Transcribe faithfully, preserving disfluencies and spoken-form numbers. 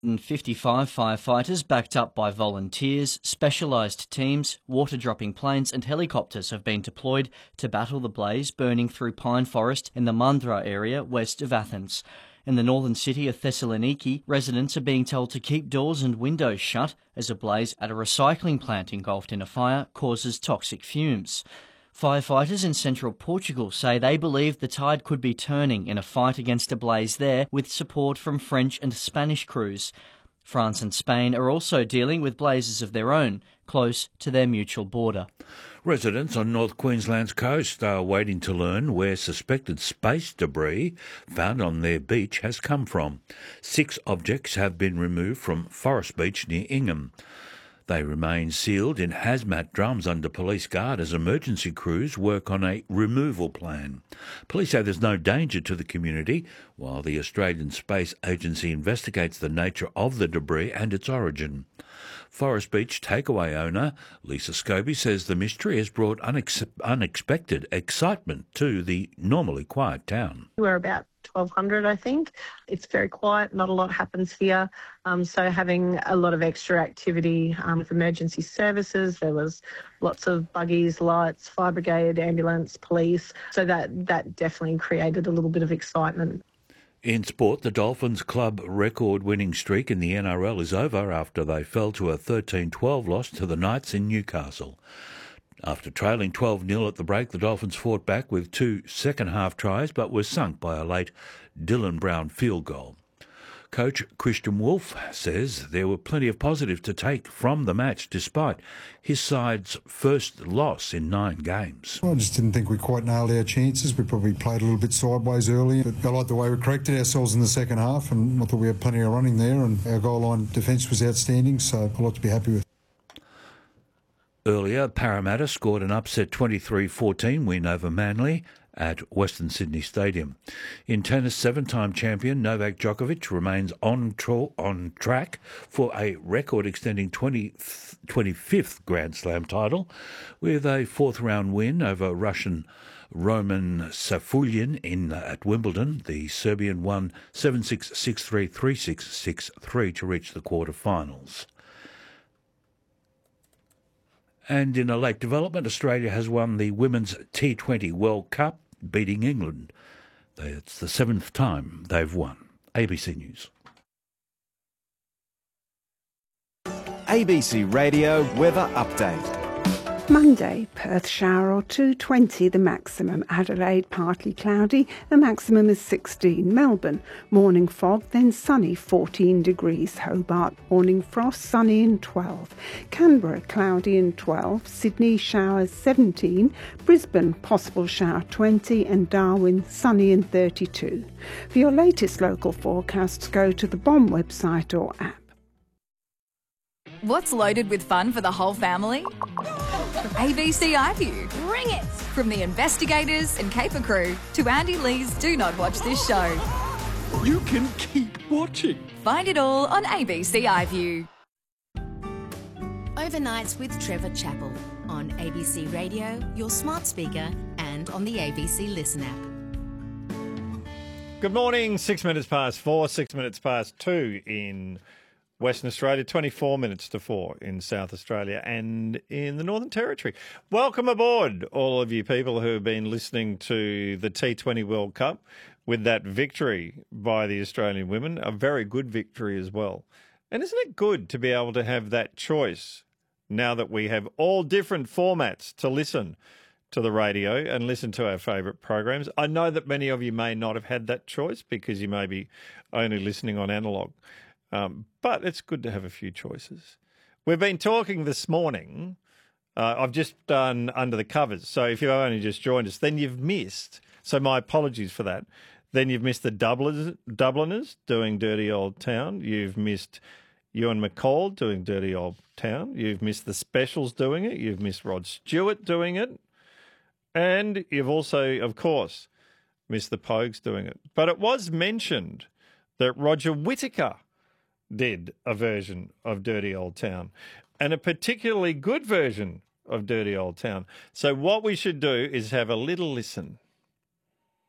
fifty-five firefighters backed up by volunteers, specialised teams, water-dropping planes and helicopters have been deployed to battle the blaze burning through pine forest in the Mandra area west of Athens. In the northern city of Thessaloniki, residents are being told to keep doors and windows shut as a blaze at a recycling plant engulfed in a fire causes toxic fumes. Firefighters in central Portugal say they believe the tide could be turning in a fight against a blaze there with support from French and Spanish crews. France and Spain are also dealing with blazes of their own, close to their mutual border. Residents on North Queensland's coast are waiting to learn where suspected space debris found on their beach has come from. Six objects have been removed from Forest Beach near Ingham. They remain sealed in hazmat drums under police guard as emergency crews work on a removal plan. Police say there's no danger to the community, while the Australian Space Agency investigates the nature of the debris and its origin. Forest Beach takeaway owner Lisa Scobie says the mystery has brought unex- unexpected excitement to the normally quiet town. We're about twelve hundred, I think. It's very quiet, not a lot happens here. Um, so having a lot of extra activity um, with emergency services, there was lots of buggies, lights, fire brigade, ambulance, police. So that, that definitely created a little bit of excitement. In sport, the Dolphins' club record-winning streak in the N R L is over after they fell to a thirteen twelve loss to the Knights in Newcastle. After trailing twelve nil at the break, the Dolphins fought back with two second-half tries but were sunk by a late Dylan Brown field goal. Coach Christian Wolf says there were plenty of positives to take from the match despite his side's first loss in nine games. I just didn't think we quite nailed our chances. We probably played a little bit sideways early. But I like the way we corrected ourselves in the second half, and I thought we had plenty of running there, and our goal line defence was outstanding, so a lot to be happy with. Earlier, Parramatta scored an upset twenty-three fourteen win over Manly at Western Sydney Stadium. In tennis, seven-time champion Novak Djokovic remains on, tro- on track for a record-extending twenty-fifth Grand Slam title, with a fourth-round win over Russian Roman Safulin in, uh, at Wimbledon. The Serbian won seven six, six three, three six, six three to reach the quarter-finals. And in a late development, Australia has won the Women's T twenty World Cup, beating England. It's the seventh time they've won. A B C News. A B C Radio Weather Update. Monday, Perth shower or two, twenty the maximum. Adelaide partly cloudy, the maximum is sixteen. Melbourne, morning fog, then sunny, fourteen degrees. Hobart, morning frost, sunny and twelve. Canberra, cloudy and twelve. Sydney, showers, seventeen. Brisbane, possible shower, twenty. And Darwin, sunny and thirty-two. For your latest local forecasts, go to the B O M website or app. What's loaded with fun for the whole family? A B C iView. Bring it! From the investigators and caper crew to Andy Lee's Do Not Watch This Show. You can keep watching. Find it all on A B C iView. Overnights with Trevor Chappell on A B C Radio, your smart speaker, and on the A B C Listen app. Good morning. Six minutes past four, six minutes past two in Western Australia, twenty-four minutes to four in South Australia and in the Northern Territory. Welcome aboard, all of you people who have been listening to the T twenty World Cup with that victory by the Australian women, a very good victory as well. And isn't it good to be able to have that choice now that we have all different formats to listen to the radio and listen to our favourite programs? I know that many of you may not have had that choice because you may be only listening on analogue. Um, but it's good to have a few choices. We've been talking this morning. Uh, I've just done Under the Covers. So if you've only just joined us, then you've missed. So my apologies for that. Then you've missed the Dubliners, Dubliners doing Dirty Old Town. You've missed Ewan McCall doing Dirty Old Town. You've missed the Specials doing it. You've missed Rod Stewart doing it. And you've also, of course, missed the Pogues doing it. But it was mentioned that Roger Whittaker did a version of Dirty Old Town, and a particularly good version of Dirty Old Town. So what we should do is have a little listen.